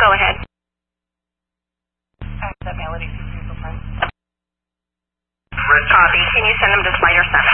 go ahead. That Melody Suzuki. Copy. Can you send them to Spider Center?